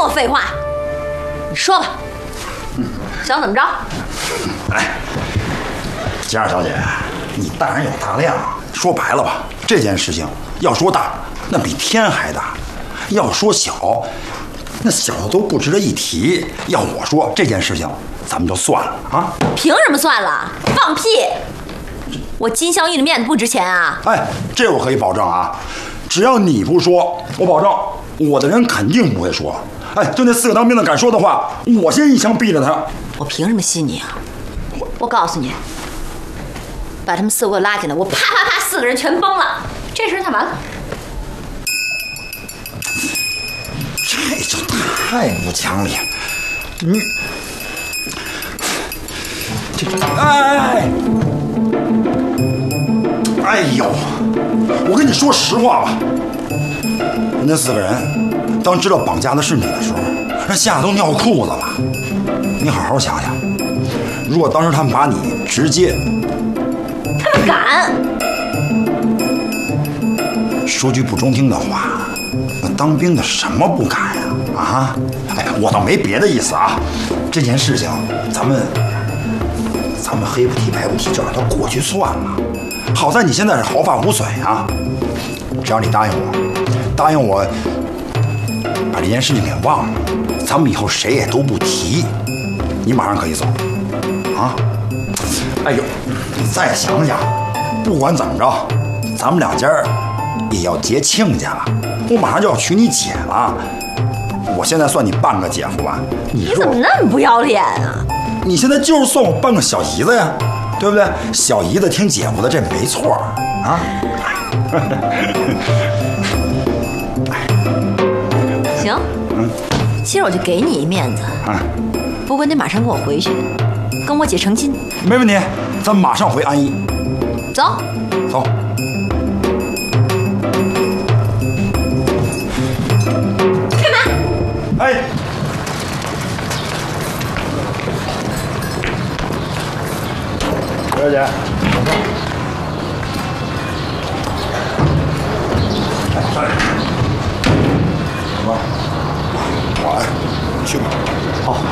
么废话？你说吧，想怎么着？ 哎，金二小姐，你大人有大量。说白了吧，这件事情要说大，那比天还大；要说小，那小的都不值得一提。要我说，这件事情咱们就算了啊！ 凭什么算了？放屁！我金镶玉的面子不值钱啊？ 哎，这我可以保证啊，只要你不说，我保证我的人肯定不会说。哎，就那4个当兵的敢说的话，我先一枪毙了他。 我凭什么信你啊？我告诉你，把他们4个给我拉进来，我啪啪啪4个人全崩了，这事就完了。 这就太不讲理了，你这哎呦，我跟你说实话吧，那4个人当知道绑架的是你的时候，那吓得都尿裤子了。你好好想想，如果当时他们把你直接， 他们敢？ 说句不中听的话，那当兵的什么不敢呀？啊，哎，我倒没别的意思啊，这件事情咱们黑不提白不提，就让它过去算了。好在你现在是毫发无损啊，只要你答应我把这件事情给忘了，咱们以后谁也都不提，你马上可以走啊。哎呦，你再想想，不管怎么着，咱们2家也要结亲家了，我马上就要娶你姐了，我现在算你半个姐夫吧？你怎么那么不要脸啊？ 你现在就是算我半个小姨子呀，对不对？小姨子听姐夫的，这没错啊。 行，今儿我就给你一面子，不过你得马上跟我回去，跟我姐成亲。 没问题，咱马上回安邑。 走。 走。 干嘛？ 哎。小姐，上来。什么？晚安，去吧。好。